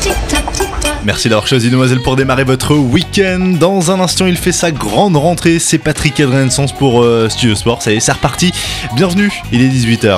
Merci d'avoir choisi Demoiselle pour démarrer votre week-end. Dans un instant, il fait sa grande rentrée. C'est Patrick Adrien-Sens pour Studio Sport. Ça y est, c'est reparti. Bienvenue, il est 18h.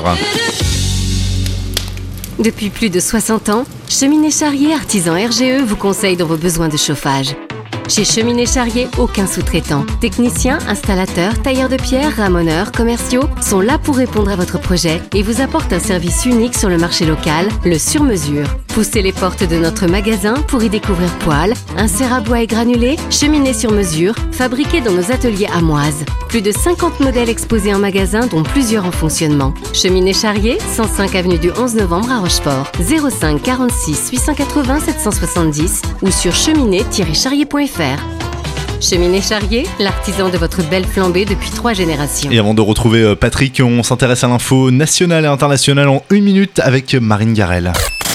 Depuis plus de 60 ans, Cheminée Charrier, artisan RGE, vous conseille dans vos besoins de chauffage. Chez Cheminée Charrier, aucun sous-traitant. Techniciens, installateurs, tailleurs de pierre, ramoneurs, commerciaux sont là pour répondre à votre projet et vous apportent un service unique sur le marché local, le sur-mesure. Poussez les portes de notre magasin pour y découvrir poêles, inserts à bois et granulés, cheminées sur mesure, fabriquées dans nos ateliers amoises. Plus de 50 modèles exposés en magasin, dont plusieurs en fonctionnement. Cheminée Charrier, 105 avenue du 11 novembre à Rochefort. 05 46 880 770 ou sur cheminée-charrier.fr. Cheminée Charrier, l'artisan de votre belle flambée depuis 3 générations. Et avant de retrouver Patrick, on s'intéresse à l'info nationale et internationale en 1 minute avec Marine Garel.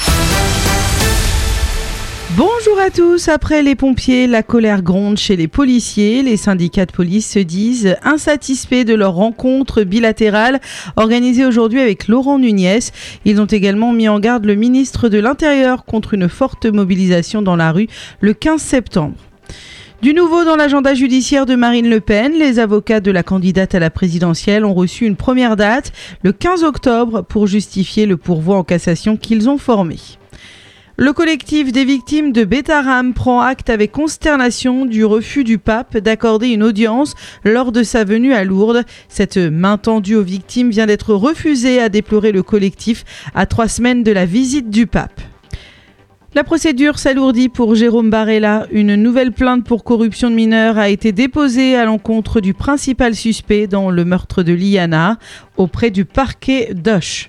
Bonjour à tous, après les pompiers, la colère gronde chez les policiers. Les syndicats de police se disent insatisfaits de leur rencontre bilatérale organisée aujourd'hui avec Laurent Nunez. Ils ont également mis en garde le ministre de l'Intérieur contre une forte mobilisation dans la rue le 15 septembre. Du nouveau dans l'agenda judiciaire de Marine Le Pen, les avocats de la candidate à la présidentielle ont reçu une première date, le 15 octobre, pour justifier le pourvoi en cassation qu'ils ont formé. Le collectif des victimes de Betaram prend acte avec consternation du refus du pape d'accorder une audience lors de sa venue à Lourdes. Cette main tendue aux victimes vient d'être refusée, a déploré le collectif à 3 semaines de la visite du pape. La procédure s'alourdit pour Jérôme Barella. Une nouvelle plainte pour corruption de mineurs a été déposée à l'encontre du principal suspect dans le meurtre de Liana auprès du parquet d'Auch.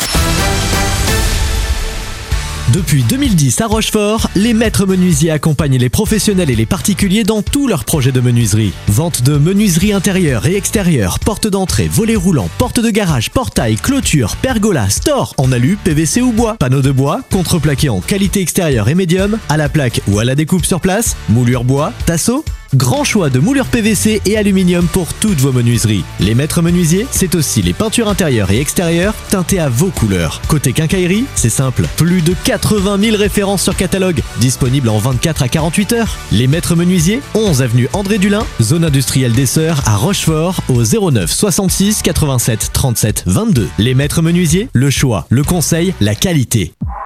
Depuis 2010 à Rochefort, les maîtres menuisiers accompagnent les professionnels et les particuliers dans tous leurs projets de menuiserie. Vente de menuiserie intérieure et extérieure, porte d'entrée, volets roulants, porte de garage, portail, clôture, pergola, store en alu, PVC ou bois, panneaux de bois, contreplaqué en qualité extérieure et médium, à la plaque ou à la découpe sur place, moulure bois, tasseau. Grand choix de moulures PVC et aluminium pour toutes vos menuiseries. Les maîtres menuisiers, c'est aussi les peintures intérieures et extérieures teintées à vos couleurs. Côté quincaillerie, c'est simple. Plus de 80 000 références sur catalogue, disponibles en 24 à 48 heures. Les maîtres menuisiers, 11 avenue André Dulin, zone industrielle des Sœurs à Rochefort, au 09 66 87 37 22. Les maîtres menuisiers, le choix, le conseil, la qualité.